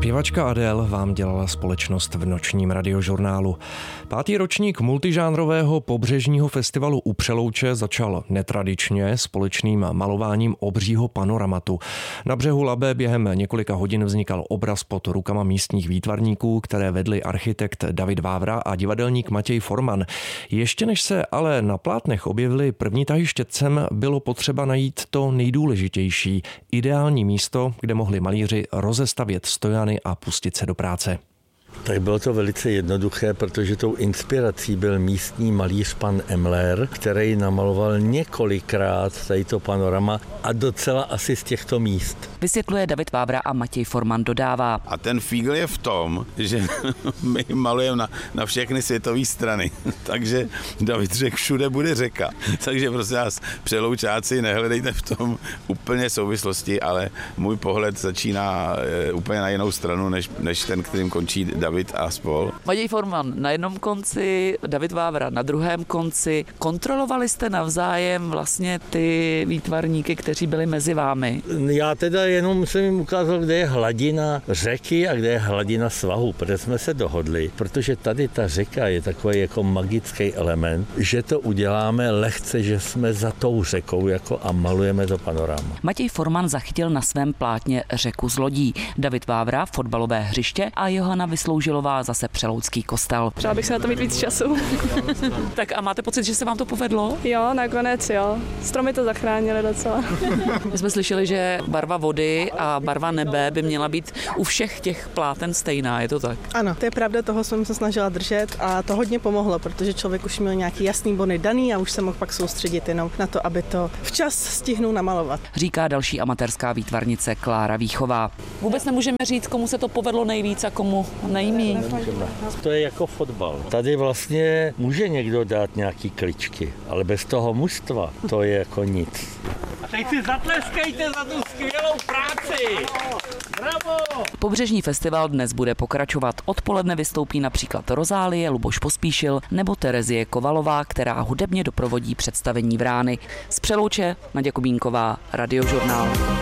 Zpěvačka Adele vám dělala společnost v nočním radiožurnálu. 5. ročník multižánrového pobřežního festivalu u Přelouče začal netradičně společným malováním obřího panoramatu. Na břehu Labe během několika hodin vznikal obraz pod rukama místních výtvarníků, které vedli architekt David Vávra a divadelník Matěj Forman. Ještě než se ale na plátnech objevily první tahy štětcem, bylo potřeba najít to nejdůležitější, ideální místo, kde mohli malíři rozestavět stojany a pustit se do práce. Tak bylo to velice jednoduché, protože tou inspirací byl místní malíř pan Emler, který namaloval několikrát tady to panorama a docela asi z těchto míst. Vysvětluje David Vávra a Matěj Forman dodává. A ten fígl je v tom, že my malujeme na všechny světové strany. Takže David řekl, všude bude řeka. Takže prosím vás, Přeloučáci, nehledejte v tom úplně souvislosti, ale můj pohled začíná úplně na jinou stranu, než ten, kterým končí David a spol. Matěj Forman na jednom konci, David Vávra na druhém konci. Kontrolovali jste navzájem vlastně ty výtvarníky, kteří byli mezi vámi? Já teda jenom jsem jim ukázal, kde je hladina řeky a kde je hladina svahu, protože jsme se dohodli, protože tady ta řeka je takový jako magický element, že to uděláme lehce, že jsme za tou řekou a malujeme to panoráma. Matěj Forman zachytil na svém plátně řeku z lodí, David Vávra fotbalové hřiště a Johana Vysloužilová zase Přeloucký kostel. Přála bych se na to mít víc času. Tak a máte pocit, že se vám to povedlo? Jo, nakonec jo. Stromy to zachránily docela. My jsme slyšeli, že barva vody a barva nebe by měla být u všech těch pláten stejná, je to tak? Ano, to je pravda, toho jsem se snažila držet a to hodně pomohlo, protože člověk už měl nějaký jasný bony daný a už se mohl pak soustředit jenom na to, aby to včas stihnul namalovat. Říká další amatérská výtvarnice Klára Víchová. Vůbec nemůžeme říct, komu se to povedlo nejvíc a komu nejmíň. To je jako fotbal. Tady vlastně může někdo dát nějaký kličky, ale bez toho mužstva to je jako nic. A teď si zatleskejte za tu skvělou práci! Bravo! Pobřežní festival dnes bude pokračovat. Odpoledne vystoupí například Rozálie, Luboš Pospíšil nebo Terezie Kovalová, která hudebně doprovodí představení Vrány. Z Přelouče Naděja Kubínková, Radiožurnál.